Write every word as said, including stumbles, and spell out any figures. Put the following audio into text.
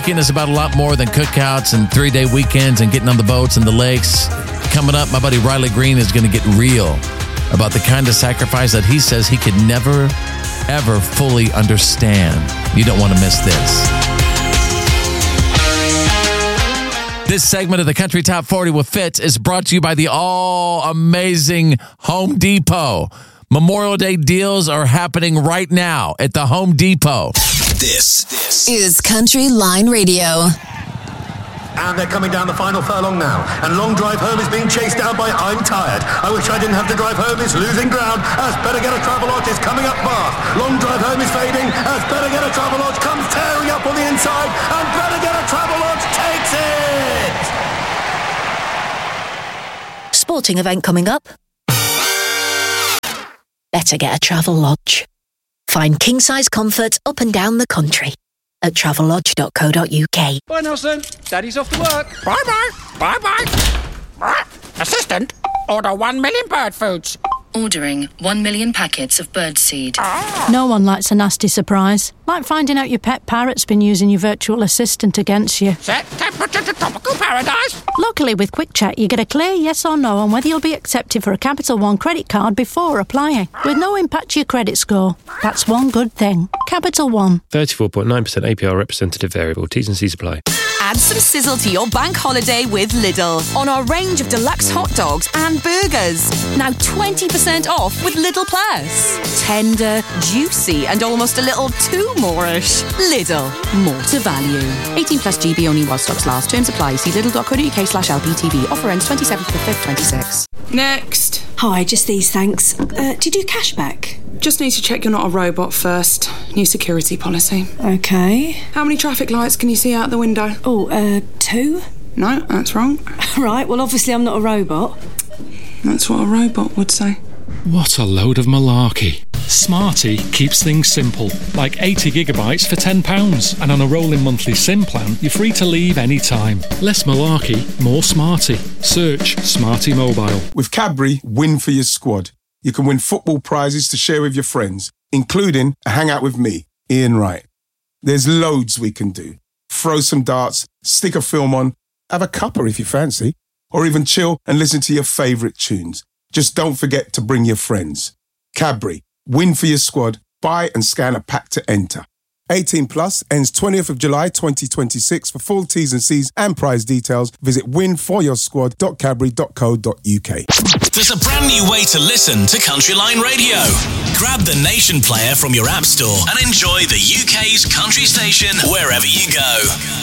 Weekend is about a lot more than cookouts and three-day weekends and getting on the boats and the lakes. Coming up, my buddy Riley Green is going to get real about the kind of sacrifice that he says he could never, ever fully understand. You don't want to miss this. This segment of the Country Top forty with Fitz is brought to you by the all-amazing Home Depot. Memorial Day deals are happening right now at the Home Depot. This, this is Country Line Radio. And they're coming down the final furlong now. And Long Drive Home is being chased down by I'm Tired. I wish I didn't have to drive home. It's losing ground as Better Get a Travelodge is coming up fast. Long Drive Home is fading as Better Get a Travelodge comes tearing up on the inside. And Better Get a Travelodge takes it! Sporting event coming up. Better Get a Travelodge. Find king-size comfort up and down the country at travelodge dot co dot uk. Bye, Nelson. Daddy's off to work. Bye-bye. Bye-bye. Assistant, order one million bird foods. Ordering one million packets of birdseed. No one likes a nasty surprise. Like finding out your pet parrot's been using your virtual assistant against you. Set temperature to tropical paradise. Luckily, with Quick Check, you get a clear yes or no on whether you'll be accepted for a Capital One credit card before applying, with no impact to your credit score. That's one good thing. Capital One. thirty-four point nine percent A P R representative variable. T's and C's apply. Add some sizzle to your bank holiday with Lidl on our range of deluxe hot dogs and burgers. Now twenty percent off with Lidl Plus. Tender, juicy, and almost a little too more-ish. Lidl, more to value. eighteen plus G B only while stocks last. Terms apply. See lidl dot co dot uk slash L P T V. Offer ends twenty-seventh of the fifth, twenty-six. Next. Hi, just these, thanks. Uh, do you do cashback? Just need to check you're not a robot first. New security policy. Okay. How many traffic lights can you see out the window? Oh, uh, two? No, that's wrong. Right, well, obviously I'm not a robot. That's what a robot would say. What a load of malarkey. Smarty keeps things simple, like eighty gigabytes for ten pounds. And on a rolling monthly SIM plan, you're free to leave any time. Less malarkey, more smarty. Search Smarty Mobile. With Cadbury, win for your squad. You can win football prizes to share with your friends, including a hangout with me, Ian Wright. There's loads we can do. Throw some darts, stick a film on, have a cuppa if you fancy, or even chill and listen to your favourite tunes. Just don't forget to bring your friends. Cadbury, win for your squad, buy and scan a pack to enter. eighteen plus, ends twentieth of July twenty twenty-six. For full T's and C's and prize details, visit win for your squad dot cadbury dot co dot uk. There's a brand new way to listen to Country Line Radio. Grab the Nation player from your app store and enjoy the U K's country station wherever you go.